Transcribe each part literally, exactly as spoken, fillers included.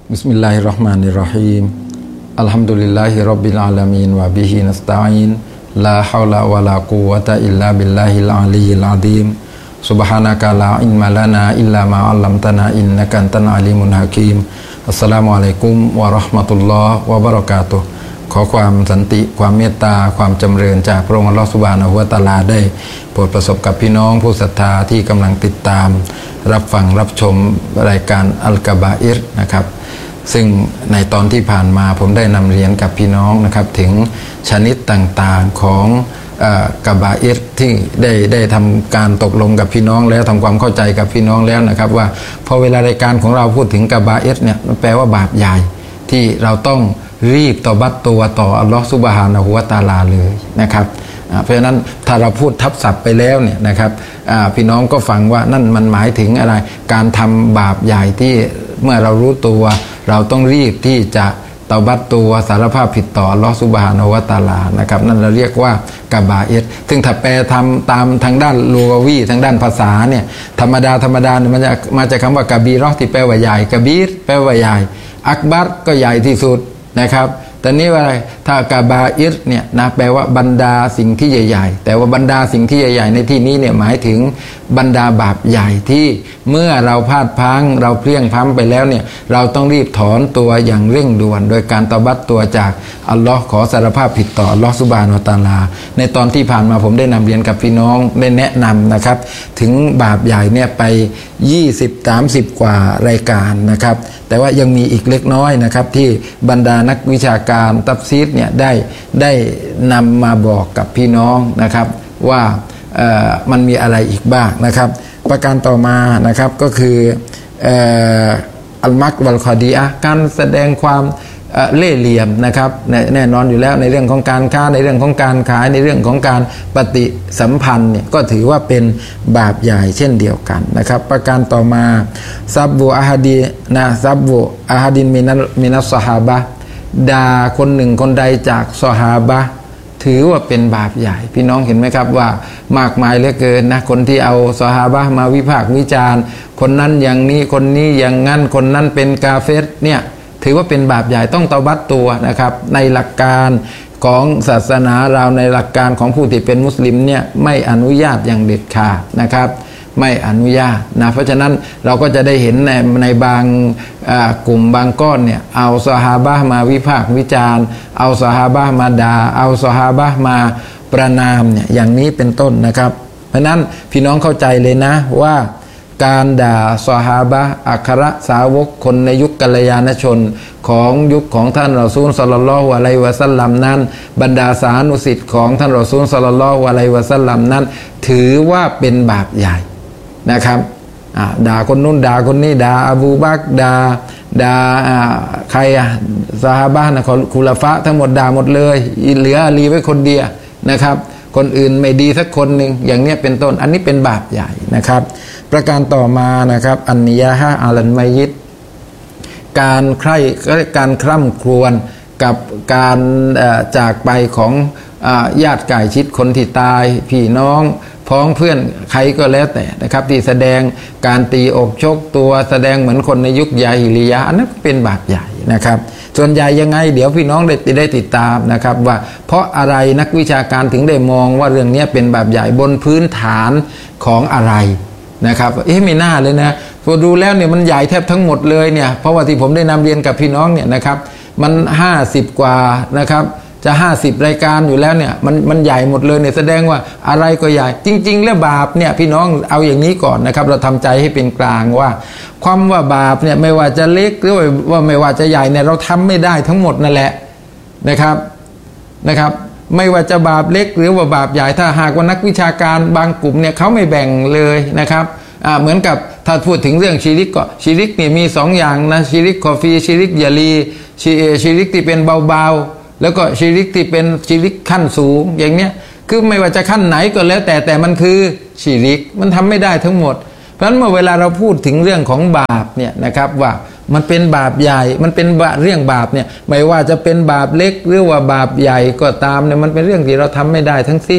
Bismillahirrahmanirrahim. Alhamdulillahirabbil alamin wa bihi nasta'in. La haula wala quwwata illa billahil aliyyil azim. Subhanaka la ilma lana illa ma 'allamtana innaka antal alimul hakim. Assalamualaikum warahmatullahi wabarakatuh.ขอความสันติความเมตตาความจำเริญจากพระองค์อัลเลาะห์ซุบฮานะฮูวะตะอาลาได้โปรดประสบกับพี่น้องผู้ศรัทธาที่กำลังติดตามรับฟังรับชมรายการอัลกะบาอิรนะครับซึ่งในตอนที่ผ่านมาผมได้นำเรียนกับพี่น้องนะครับถึงชนิดต่างๆของกะบาอิรที่ได้ได้ทำการตกลงกับพี่น้องแล้วทำความเข้าใจกับพี่น้องแล้วนะครับว่าพอเวลารายการของเราพูดถึงกะบาอิรเนี่ยมันแปลว่าบาปใหญ่ที่เราต้องรีบตอบัตตัวต่ออัลลอฮฺซุบฮานะฮูวะตะอาลาเลยนะครับเพราะฉะนั้นถ้าเราพูดทับศัพท์ไปแล้วเนี่ยนะครับพี่น้องก็ฟังว่านั่นมันหมายถึงอะไรการทำบาปใหญ่ที่เมื่อเรารู้ตัวเราต้องรีบที่จะเตาบัตตัวสารภาพผิดต่ออัลลอฮฺซุบฮานะฮูวะตะอาลานะครับนั่นเราเรียกว่ากะบาอิรซึ่งถ้าแปลทำตามทางด้านลูกาวีทางด้านภาษาเนี่ยธรรมดาธรรมดามันจะมาจากคำว่ากะบีเราะห์ที่แปลว่าใหญ่กะบีรแปลว่าใหญ่อักบัรก็ใหญ่ที่สุดนะครับแต่นี้ว่าอะไรถ้ากะบาอิรเนี่ยนะแปลว่าบรรดาสิ่งที่ใหญ่ๆแต่ว่าบรรดาสิ่งที่ใหญ่ๆในที่นี้เนี่ยหมายถึงบรรดาบาปใหญ่ที่เมื่อเราพลาดพลั้งเราเพลี้ยงพล้ำไปแล้วเนี่ยเราต้องรีบถอนตัวอย่างเร่งด่วนโดยการตอบัตตัวจากอัลลอฮ์ขอสารภาพผิดต่ออัลลอฮ์ซุบฮานะฮูวะตะอาลาในตอนที่ผ่านมาผมได้นำเรียนกับพี่น้องได้แนะนำนะครับถึงบาปใหญ่เนี่ยไปยี่สิบ สามสิบกว่ารายการนะครับแต่ว่ายังมีอีกเล็กน้อยนะครับที่บรรดานักวิชาการตัฟซีรเนี่ยได้ได้นำมาบอกกับพี่น้องนะครับว่าเอ่อมันมีอะไรอีกบ้างนะครับประการต่อมานะครับก็คือเอ่ออัลมักวัลคอดีอะห์การแสดงความเล่ห์เหลี่ยมนะครับแน่นอนอยู่แล้วในเรื่องของการค้าในเรื่องของการขายในเรื่องของการปฏิสัมพันธ์เนี่ยก็ถือว่าเป็นบาปใหญ่เช่นเดียวกันนะครับประการต่อมาซับบุอาฮดีนะซับบุอาฮดินมินัสมินัสซอฮาบะห์ด่าคนหนึ่งคนใดจากซอฮาบะห์ถือว่าเป็นบาปใหญ่พี่น้องเห็นไหมครับว่ามากมายเหลือเกินนะคนที่เอาซอฮาบะห์มาวิพากษ์วิจารณ์คนนั้นอย่างนี้คนนี้อย่างนั้นคนนั้นเป็นกาเฟรเนี่ยถือว่าเป็นบาปใหญ่ต้องเตาบัตตัวนะครับในหลักการของศาสนาเราในหลักการของผู้ที่เป็นมุสลิมเนี่ยไม่อนุญาตอย่างเด็ดขาดนะครับไม่อนุญาตนะเพราะฉะนั้นเราก็จะได้เห็นในในบางกลุ่มบางก้อนเนี่ยเอาซอฮาบะห์มาวิพากษ์วิจารณ์เอาซอฮาบะห์มาด่าเอาซอฮาบะห์มาประณามเนี่ยอย่างนี้เป็นต้นนะครับเพราะนั้นพี่น้องเข้าใจเลยนะว่าการด่าซอฮาบะห์อัครสาวกคนในยุคกัลยาณชนของยุคของท่านรอซูลศ็อลลัลลอฮุอะลัยฮิวะซัลลัมนั้นบรรดาสานุสิทธิ์ของท่านรอซูลศ็อลลัลลอฮุอะลัยฮิวะซัลลัมนั้นถือว่าเป็นบาปใหญ่นะครับด่าคนนู้นด่าคนนี้ด่าอบูบักรด่าด่าใครอะซอฮาบะห์นะคุลาฟะทั้งหมดด่าหมดเลยเหลืออาลีไว้คนเดียวนะครับคนอื่นไม่ดีสักคนหนึ่งอย่างนี้เป็นต้นอันนี้เป็นบาปใหญ่นะครับประการต่อมานะครับอันนิยาฮะอาลันมัยยิตการใคร่การคร่ำครวญกับการจากไปของญาติใกล้ชิดคนที่ตายพี่น้องพ้องเพื่อนใครก็แล้วแต่นะครับที่แสดงการตีอกชกตัวแสดงเหมือนคนในยุคยาฮิลิยะห์อันนั้นเป็นบาปใหญ่นะครับส่วนใหญ่ยังไงเดี๋ยวพี่น้องได้ได้ติดตามนะครับว่าเพราะอะไรนักวิชาการถึงได้มองว่าเรื่องนี้เป็นบาปใหญ่บนพื้นฐานของอะไรนะครับเอ๊ะไม่น่าเลยนะพอดูแล้วเนี่ยมันใหญ่แทบทั้งหมดเลยเนี่ยเพราะว่าที่ผมได้นำเรียนกับพี่น้องเนี่ยนะครับมันห้าสิบกว่านะครับจะห้าสิบรายการอยู่แล้วเนี่ยมันมันใหญ่หมดเลยเนี่ยแสดงว่าอะไรก็ใหญ่จริงๆแล้วบาปเนี่ยพี่น้องเอาอย่างนี้ก่อนนะครับเราทำใจให้เป็นกลางว่าความว่าบาปเนี่ยไม่ว่าจะเล็กหรือว่าไม่ว่าจะใหญ่เนี่ยเราทำไม่ได้ทั้งหมดนั่นแหละนะครับนะครับไม่ว่าจะบาปเล็กหรือว่าบาปใหญ่ถ้าหากว่านักวิชาการบางกลุ่มเนี่ยเขาไม่แบ่งเลยนะครับอ่าเหมือนกับถ้าพูดถึงเรื่องชิริกก็ชิริกเนี่ยมีสองอย่างนะชิริกคอฟีชิริกยาลีชิริกที่เป็นเบาๆแล้วก็ชิริกที่เป็นชิริกขั้นสูงอย่างเนี้ยคือไม่ว่าจะขั้นไหนก็แล้วแต่แต่มันคือชิริกมันทำไม่ได้ทั้งหมดเพราะฉะนั้นเมื่อเวลาเราพูดถึงเรื่องของบาปเนี่ยนะครับว่ามันเป็นบาปใหญ่มันเป็นเรื่องบาปเนี่ยไม่ว่าจะเป็นบาปเล็กหรือว่าบาปใหญ่ก็ตามเนี่ยมันเป็นเรื่องที่เราทำไม่ได้ทั้งสิ้น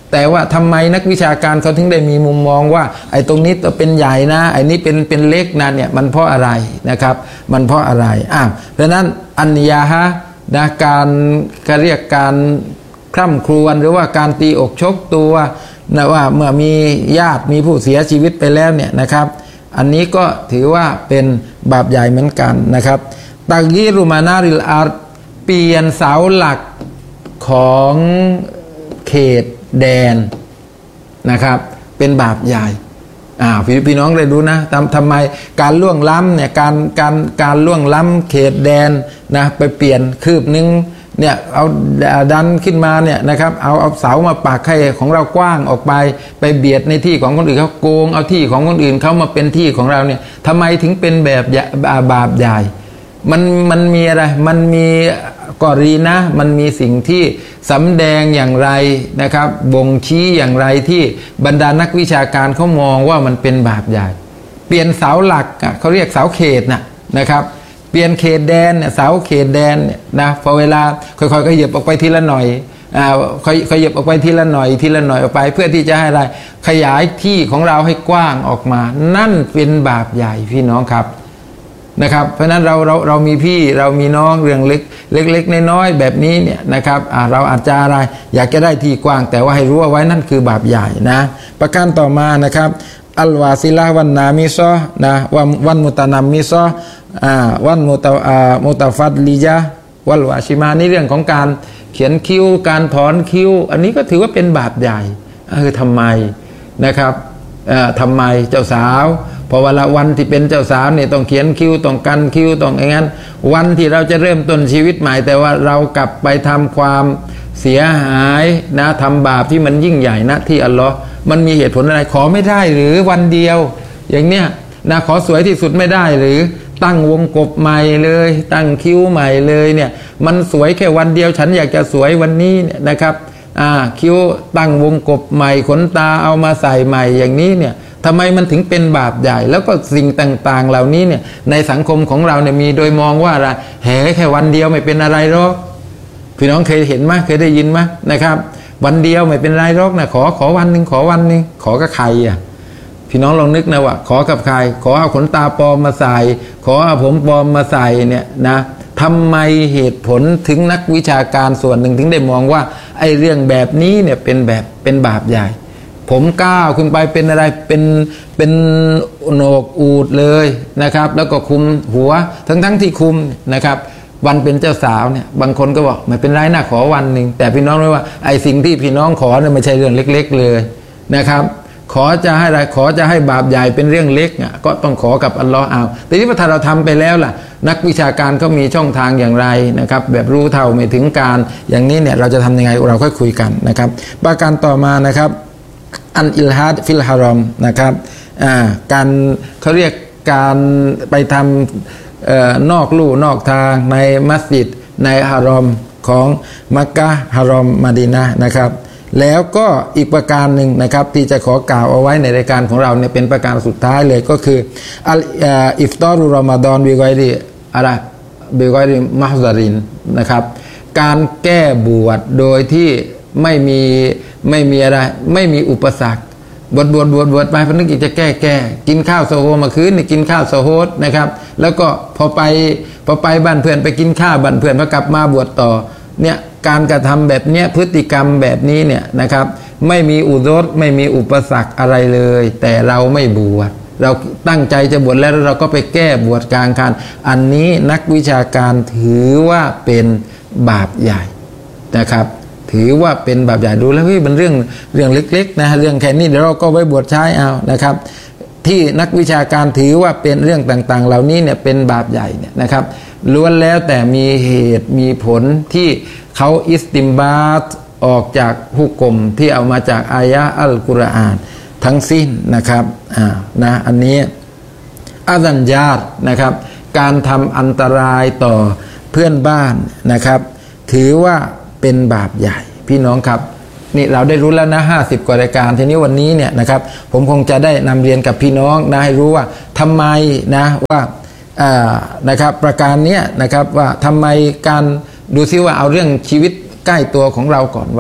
แต่ว่าทำไมนักวิชาการเขาถึงได้มีมุมมองว่าไอ้ตรงนี้เป็นใหญ่นะไอ้นี้เป็นเป็นเล็กนะเนี่ยมันเพราะอะไรนะครับมันเพราะอะไรอ่ะเพราะนั้นอันยาฮะนะการก็เรียกการคร่ำครวญหรือว่าการตีอกชกตัวนะว่าเมื่อมีญาติมีผู้เสียชีวิตไปแล้วเนี่ยนะครับอันนี้ก็ถือว่าเป็นบาปใหญ่เหมือนกันนะครับตักยีรุมานาริลอาร์เปลี่ยนเสาหลักของเขตแดนนะครับเป็นบาปใหญ่อ่าพี่พี่น้องเลยดูนะทำทำไมการล่วงล้ำเนี่ยการการการล่วงล้ำเขตแดนนะไปเปลี่ยนคืบนึงเนี่ยเอาดันขึ้นมาเนี่ยนะครับเอาเอาเสามาปักให้ของเรากว้างออกไปไปเบียดในที่ของคนอื่นเขาโกงเอาที่ของคนอื่นเขามาเป็นที่ของเราเนี่ยทำไมถึงเป็นแบบบาปใหญ่มันมันมีอะไรมันมีกอรีนะมันมีสิ่งที่สำแดงอย่างไรนะครับบ่งชี้อย่างไรที่บรรดานักวิชาการเขามองว่ามันเป็นบาปใหญ่เปลี่ยนเสาหลักเขาเรียกเสาเขตนะนะครับเปลี่ยนเขตแดนเนี่ยเสาเขตแดนเนี่ยนะพอเวลาค่อยๆขยับออกไปทีละหน่อยอ่าขยับออกไปทีละหน่อยทีละหน่อยออกไปเพื่อที่จะให้อะไรขยายที่ของเราให้กว้างออกมานั่นเป็นบาปใหญ่พี่น้องครับนะครับเพราะนั้นเราเราเรามีพี่เรามีน้องเรื่องเล็กเล็กๆน้อยๆแบบนี้เนี่ยนะครับอ่าเราอาจจะอะไรอยากจะได้ที่กว้างแต่ว่าให้รู้เอาไว้นั่นคือบาปใหญ่นะประการต่อมานะครับอัลวาซิลาวันนามิซอนะวันวันมุตานามิซออ่าวันมุตาอ่ามุตาฟัดลิยะวัลวาชิมานี่เรื่องของการเขียนคิ้วการถอนคิ้วอันนี้ก็ถือว่าเป็นบาปใหญ่เออทำไมนะครับเอ่อทำไมเจ้าสาวพอเวลาวันที่เป็นเจ้าสาวเนี่ยต้องเขียนคิ้วต้องกันคิ้วต้องอย่างนั้นวันที่เราจะเริ่มต้นชีวิตใหม่แต่ว่าเรากลับไปทำความเสียหายนะทำบาปที่มันยิ่งใหญ่นะที่อัลลอฮ์มันมีเหตุผลอะไรขอไม่ได้หรือวันเดียวอย่างเนี้ยนะขอสวยที่สุดไม่ได้หรือตั้งวงกบใหม่เลยตั้งคิ้วใหม่เลยเนี่ยมันสวยแค่วันเดียวฉันอยากจะสวยวันนี้เนี่ยนะครับอ่าคิ้วตั้งวงกบใหม่ขนตาเอามาใส่ใหม่อย่างนี้เนี่ยทำไมมันถึงเป็นบาปใหญ่แล้วก็สิ่งต่างๆเหล่านี้เนี่ยในสังคมของเราเนี่ยมีโดยมองว่าอะไรแห่แค่วันเดียวไม่เป็นอะไรหรอกพี่น้องเคยเห็นไหมเคยได้ยินไหมนะครับวันเดียวไม่เป็นไรหรอกนะขอขอวันหนึ่งขอวันหนึ่งขอกับใครอ่ะพี่น้องลองนึกนะว่าขอกับใครขอเอาขนตาปลอมมาใส่ขอเอาผมปลอมมาใส่เนี่ยนะทำไมเหตุผลถึงนักวิชาการส่วนหนึ่งถึงได้มองว่าไอ้เรื่องแบบนี้เนี่ยเป็นแบบเป็นบาปใหญ่ผมก้าวขึ้นไปเป็นอะไรเป็นเป็นโหนกอูดเลยนะครับแล้วก็คุมหัวทั้งทั้งที่คุมนะครับวันเป็นเจ้าสาวเนี่ยบางคนก็บอกไม่เป็นไรนะขอวันหนึ่งแต่พี่น้องรู้ว่าไอ้สิ่งที่พี่น้องขอเนี่ยไม่ใช่เรื่องเล็กๆเลยนะครับขอจะให้อะไรขอจะให้บาปใหญ่เป็นเรื่องเล็กอ่ะก็ต้องขอกับอัลลอฮ์เอาแต่ที่ว่าถ้าเราทำไปแล้วล่ะนักวิชาการเขามีช่องทางอย่างไรนะครับแบบรู้เท่าไม่ถึงการอย่างนี้เนี่ยเราจะทำยังไงเราค่อยคุยกันนะครับประการต่อมานะครับอันอิลฮัดฟิลฮารอมนะครับอ่าการเขาเรียกการไปทำเอ่อนอกลู่นอกทางในมัสยิดในฮารอมของมักกะฮ์ฮารอมมะดีนะห์นะครับแล้วก็อีกประการหนึ่งนะครับที่จะขอกล่าวเอาไว้ในรายการของเราเนี่ยเป็นประการสุดท้ายเลยก็คืออัลอิฟตอรุรอมฎอนบิกอยริอะไรบิกอยริมะฮซารินนะครับการแก้บวชโดยที่ไม่มีไม่มีอะไรไม่มีอุปสรรคบวชบวชบวชบวชไปพนึกอีกจะแก้แก้กินข้าวโซโฮมาคืนนี่กินข้าวโซโฮดนะครับแล้วก็พอไปพอไปบ้านเพื่อนไปกินข้าวบ้านเพื่อนพอกลับมาบวชต่อเนี่ยการกระทำแบบเนี้ยพฤติกรรมแบบนี้เนี่ยนะครับไม่มีอุดรไม่มีอุปสรรคอะไรเลยแต่เราไม่บวชเราตั้งใจจะบวชแล้วเราก็ไปแก้บวชกลางคันอันนี้นักวิชาการถือว่าเป็นบาปใหญ่นะครับถือว่าเป็นบาปใหญ่ดูแล้วเฮ้ยมันเรื่องเรื่องเล็กๆนะเรื่องแค่นี้เดี๋ยวเราก็ไว้บวชใช้เอานะครับที่นักวิชาการถือว่าเป็นเรื่องต่างๆเหล่านี้เนี่ยเป็นบาปใหญ่เนี่ยนะครับล้วนแล้วแต่มีเหตุมีผลที่เขาอิสติมบาตออกจากฮุกมที่เอามาจากอายะอัลกุรอานทั้งสิ้นนะครับอ่านะอันนี้อาซันญาตนะครับการทำอันตรายต่อเพื่อนบ้านนะครับถือว่าเป็นบาปใหญ่พี่น้องครับนี่เราได้รู้แล้วนะห้าสิบกว่ารายการทีนี้วันนี้เนี่ยนะครับผมคงจะได้นำเรียนกับพี่น้องนะให้รู้ว่าทำไมนะว่าอ่านะครับประการเนี้ยนะครับว่าทำไมการดูซิว่าเอาเรื่องชีวิตใกล้ตัวของเราก่อนว่า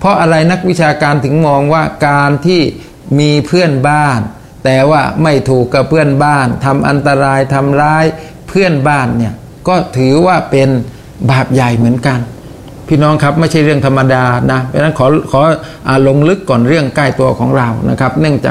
เพราะอะไรนักวิชาการถึงมองว่าการที่มีเพื่อนบ้านแต่ว่าไม่ถูกกับเพื่อนบ้านทำอันตรายทำร้ายเพื่อนบ้านเนี่ยก็ถือว่าเป็นบาปใหญ่เหมือนกันพี่น้องครับไม่ใช่เรื่องธรรมดานะเพราะฉะนั้นขอขออ่าลงลึกก่อนเรื่องใกล้ตัวของเรานะครับเนื่องจาก